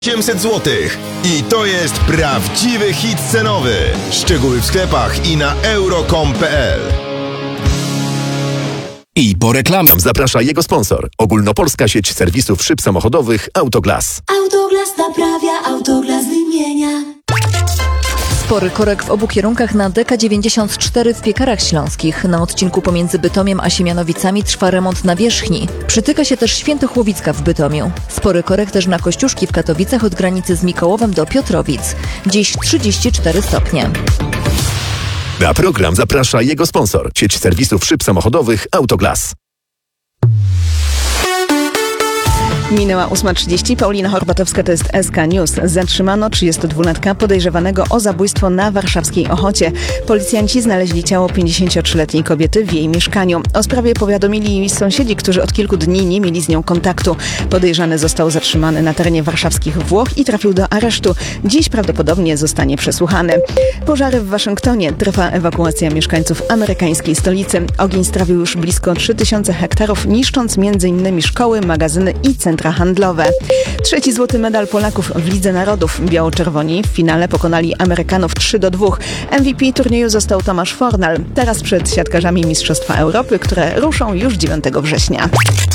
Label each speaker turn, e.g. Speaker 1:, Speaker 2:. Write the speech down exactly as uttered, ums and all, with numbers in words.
Speaker 1: osiemset złotych. I to jest prawdziwy hit cenowy. Szczegóły w sklepach i na euro kropka com kropka p l.
Speaker 2: I po reklamie zaprasza jego sponsor. Ogólnopolska sieć serwisów szyb samochodowych Autoglas.
Speaker 3: Autoglas naprawia, Autoglas wymienia.
Speaker 4: Spory korek w obu kierunkach na D K dziewięćdziesiąt cztery w Piekarach Śląskich. Na odcinku pomiędzy Bytomiem a Siemianowicami trwa remont nawierzchni. Przytyka się też Świętochłowicka w Bytomiu. Spory korek też na Kościuszki w Katowicach od granicy z Mikołowem do Piotrowic. Dziś trzydzieści cztery stopnie.
Speaker 2: Na program zaprasza jego sponsor. Sieć serwisów szyb samochodowych Autoglas.
Speaker 5: Minęła ósma trzydzieści. Paulina Horbatowska, to jest S K News. Zatrzymano trzydziestodwulatka podejrzewanego o zabójstwo na warszawskiej Ochocie. Policjanci znaleźli ciało pięćdziesięciotrzyletniej kobiety w jej mieszkaniu. O sprawie powiadomili sąsiedzi, którzy od kilku dni nie mieli z nią kontaktu. Podejrzany został zatrzymany na terenie warszawskich Włoch i trafił do aresztu. Dziś prawdopodobnie zostanie przesłuchany. Pożary w Waszyngtonie. Trwa ewakuacja mieszkańców amerykańskiej stolicy. Ogień strawił już blisko trzy tysiące hektarów, niszcząc między innymi szkoły, magazyny i centra handlowe. Trzeci złoty medal Polaków w Lidze Narodów. Biało-czerwoni w finale pokonali Amerykanów trzy do dwóch. M V P turnieju został Tomasz Fornal. Teraz przed siatkarzami Mistrzostwa Europy, które ruszą już dziewiątego września.